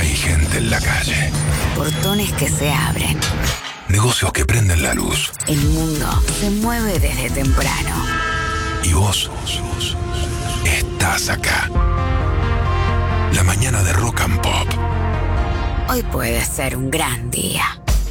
Hay gente en la calle. Portones que se abren. Negocios que prenden la luz. El mundo se mueve desde temprano. Y vos estás acá. La mañana de Rock and Pop. Hoy puede ser un gran día.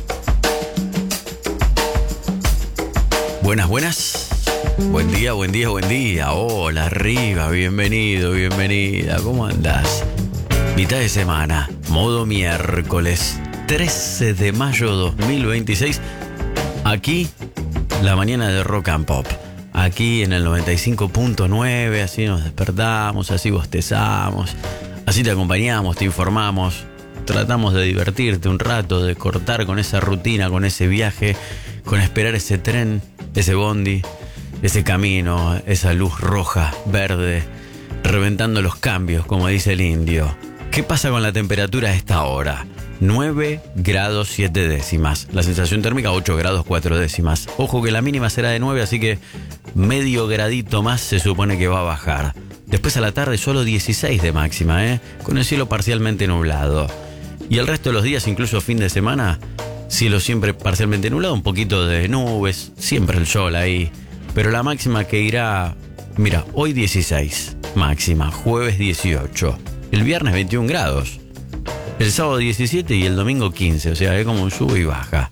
Buenas, buenas. Buen día, buen día, buen día. Hola, arriba, bienvenido, bienvenida. ¿Cómo andás? Mitad de semana, modo miércoles, 13 de mayo 2026. Aquí, la mañana de Rock and Pop. Aquí en el 95.9, así nos despertamos, así bostezamos, así te acompañamos, te informamos. Tratamos de divertirte un rato, de cortar con esa rutina, con ese viaje, con esperar ese tren, ese bondi, ese camino, esa luz roja, verde, reventando los cambios, como dice el indio. ¿Qué pasa con la temperatura a esta hora? 9 grados 7 décimas. La sensación térmica 8 grados 4 décimas. Ojo que la mínima será de 9, así que medio gradito más se supone que va a bajar. Después a la tarde solo 16 de máxima, con el cielo parcialmente nublado. Y el resto de los días, incluso fin de semana, cielo siempre parcialmente nublado, un poquito de nubes, siempre el sol ahí. Pero la máxima que irá, mira, hoy 16 máxima, jueves 18. El viernes 21 grados, el sábado 17 y el domingo 15, o sea, es como un sube y baja.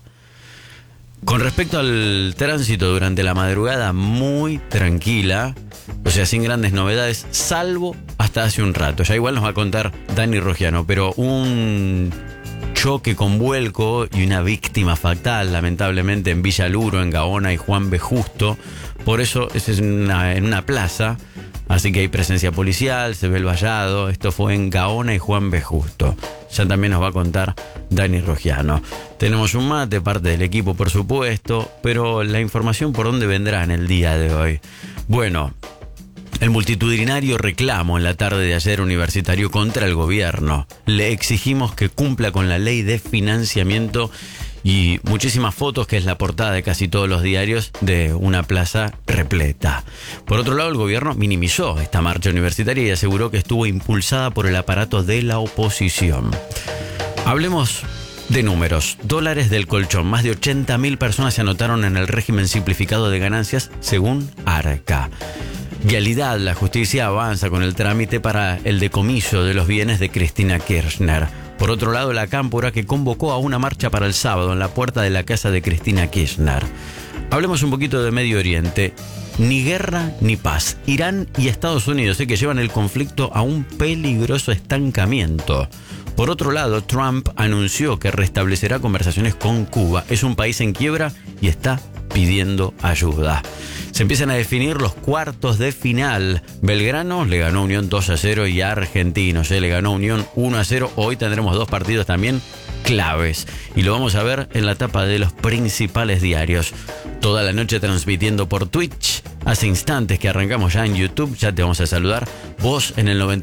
Con respecto al tránsito durante la madrugada, muy tranquila, o sea, sin grandes novedades, salvo hasta hace un rato. Ya igual nos va a contar Dani Rogiano, pero un choque con vuelco y una víctima fatal, lamentablemente, en Villa Luro, en Gaona y Juan B. Justo. Por eso es en una plaza. Así que hay presencia policial, se ve el vallado. Esto fue en Gaona y Juan B. Justo. Ya también nos va a contar Dani Rogiano. Tenemos un mate, parte del equipo, por supuesto. Pero la información por dónde vendrá en el día de hoy. Bueno, el multitudinario reclamo en la tarde de ayer universitario contra el gobierno. Le exigimos que cumpla con la ley de financiamiento. Y muchísimas fotos, que es la portada de casi todos los diarios, de una plaza repleta. Por otro lado, el gobierno minimizó esta marcha universitaria y aseguró que estuvo impulsada por el aparato de la oposición. Hablemos de números. Dólares del colchón. Más de 80.000 personas se anotaron en el régimen simplificado de ganancias, según Arca. Vialidad, la justicia avanza con el trámite para el decomiso de los bienes de Cristina Kirchner. Por otro lado, la Cámpora, que convocó a una marcha para el sábado en la puerta de la casa de Cristina Kirchner. Hablemos un poquito de Medio Oriente. Ni guerra ni paz. Irán y Estados Unidos, que llevan el conflicto a un peligroso estancamiento. Por otro lado, Trump anunció que restablecerá conversaciones con Cuba. Es un país en quiebra y está pidiendo ayuda. Se empiezan a definir los cuartos de final. Belgrano le ganó a Unión 2-0 y a Argentinos le ganó a Unión 1-0. Hoy tendremos dos partidos también claves y lo vamos a ver en la tapa de los principales diarios. Toda la noche transmitiendo por Twitch. Hace instantes que arrancamos ya en YouTube. Ya te vamos a saludar. Vos en el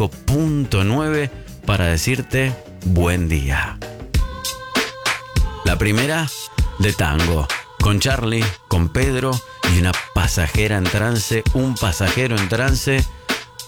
95.9 para decirte buen día. La primera de tango. Con Charlie, con Pedro y una pasajera en trance, un pasajero en trance